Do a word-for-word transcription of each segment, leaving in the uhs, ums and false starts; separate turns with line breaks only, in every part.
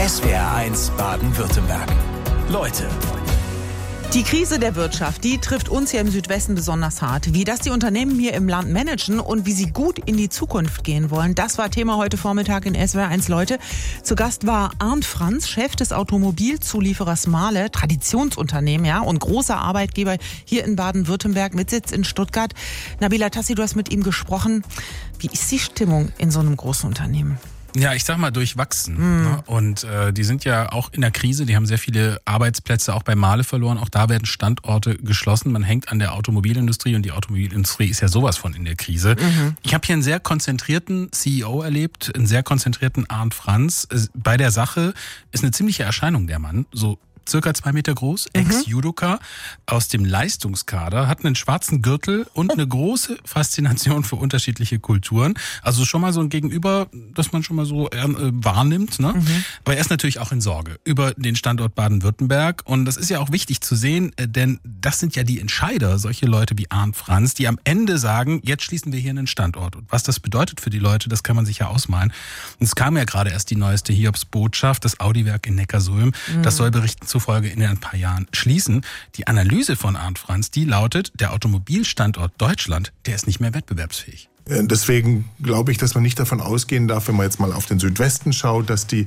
S W R eins Baden-Württemberg. Leute.
Die Krise der Wirtschaft, die trifft uns hier im Südwesten besonders hart. Wie das die Unternehmen hier im Land managen und wie sie gut in die Zukunft gehen wollen, das war Thema heute Vormittag in S W R eins Leute. Zu Gast war Arndt Franz, Chef des Automobilzulieferers Mahle, Traditionsunternehmen, ja, und großer Arbeitgeber hier in Baden-Württemberg mit Sitz in Stuttgart. Nabila Tassi, du hast mit ihm gesprochen. Wie ist die Stimmung in so einem großen Unternehmen?
Ja, ich sag mal durchwachsen.
Mhm.
Ne? Und äh, die sind ja auch in der Krise, die haben sehr viele Arbeitsplätze auch bei Mahle verloren. Auch da werden Standorte geschlossen. Man hängt an der Automobilindustrie und die Automobilindustrie ist ja sowas von in der Krise. Mhm. Ich habe hier einen sehr konzentrierten C E O erlebt, einen sehr konzentrierten Arndt Franz. Bei der Sache ist eine ziemliche Erscheinung der Mann, so circa zwei Meter groß, Ex-Judoka aus dem Leistungskader, hat einen schwarzen Gürtel und eine große Faszination für unterschiedliche Kulturen. Also schon mal so ein Gegenüber, das man schon mal so äh, wahrnimmt. Ne? Mhm. Aber er ist natürlich auch in Sorge über den Standort Baden-Württemberg. Und das ist ja auch wichtig zu sehen, denn das sind ja die Entscheider, solche Leute wie Arndt Franz, die am Ende sagen, jetzt schließen wir hier einen Standort. Und was das bedeutet für die Leute, das kann man sich ja ausmalen. Und es kam ja gerade erst die neueste Hiobs-Botschaft, das Audi-Werk in Neckarsulm. Mhm. Das soll berichten zufolge in ein paar Jahren schließen. Die Analyse von Arndt Franz, die lautet, der Automobilstandort Deutschland, der ist nicht mehr wettbewerbsfähig.
Deswegen glaube ich, dass man nicht davon ausgehen darf, wenn man jetzt mal auf den Südwesten schaut, dass die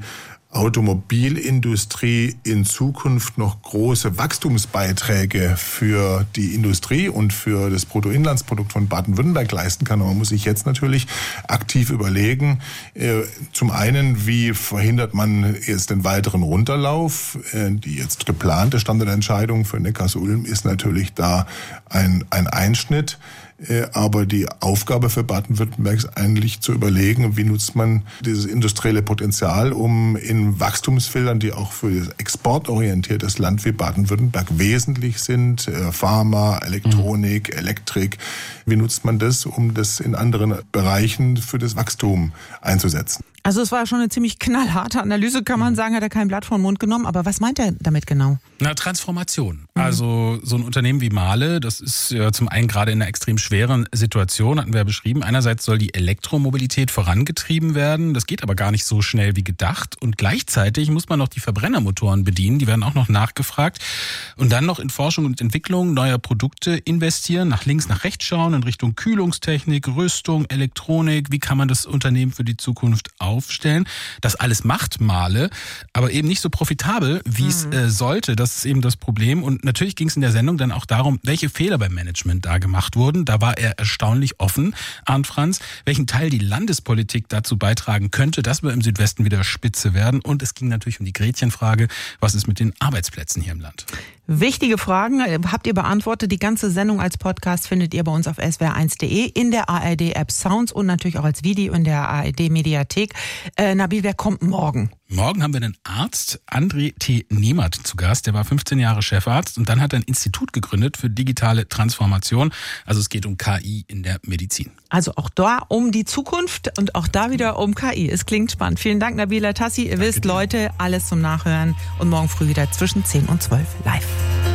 Automobilindustrie in Zukunft noch große Wachstumsbeiträge für die Industrie und für das Bruttoinlandsprodukt von Baden-Württemberg leisten kann. Aber man muss sich jetzt natürlich aktiv überlegen, äh, zum einen, wie verhindert man jetzt den weiteren Runterlauf? Äh, die jetzt geplante Standortentscheidung für Neckarsulm ist natürlich da ein, ein Einschnitt. Aber die Aufgabe für Baden-Württemberg ist eigentlich zu überlegen, wie nutzt man dieses industrielle Potenzial, um in Wachstumsfeldern, die auch für das exportorientiertes Land wie Baden-Württemberg wesentlich sind, Pharma, Elektronik, mhm. Elektrik, wie nutzt man das, um das in anderen Bereichen für das Wachstum einzusetzen?
Also es war schon eine ziemlich knallharte Analyse, kann man sagen, hat er kein Blatt vor den Mund genommen. Aber was meint er damit genau?
Na, Transformation. Mhm. Also so ein Unternehmen wie Mahle, das ist ja zum einen gerade in einer extrem schweren Situation, hatten wir ja beschrieben. Einerseits soll die Elektromobilität vorangetrieben werden. Das geht aber gar nicht so schnell wie gedacht. Und gleichzeitig muss man noch die Verbrennermotoren bedienen. Die werden auch noch nachgefragt. Und dann noch in Forschung und Entwicklung neuer Produkte investieren, nach links, nach rechts schauen, in Richtung Kühlungstechnik, Rüstung, Elektronik. Wie kann man das Unternehmen für die Zukunft aufstellen? Das alles macht Mahle, aber eben nicht so profitabel, wie mhm. es äh, sollte. Das ist eben das Problem. Und natürlich ging es in der Sendung dann auch darum, welche Fehler beim Management da gemacht wurden. Da war er erstaunlich offen, Arndt Franz, welchen Teil die Landespolitik dazu beitragen könnte, dass wir im Südwesten wieder Spitze werden. Und es ging natürlich um die Gretchenfrage, was ist mit den Arbeitsplätzen hier im Land?
Wichtige Fragen habt ihr beantwortet. Die ganze Sendung als Podcast findet ihr bei uns auf s w r eins punkt d e, in der A R D-App Sounds und natürlich auch als Video in der A R D-Mediathek. Äh, Nabil, wer kommt morgen?
Morgen haben wir einen Arzt, André T. Niemert, zu Gast. Der war fünfzehn Jahre Chefarzt und dann hat er ein Institut gegründet für digitale Transformation. Also es geht um K I in der Medizin.
Also auch da um die Zukunft und auch da wieder um K I. Es klingt spannend. Vielen Dank, Nabila Tassi. Ihr Danke wisst, dir. Leute, alles zum Nachhören und morgen früh wieder zwischen zehn und zwölf live.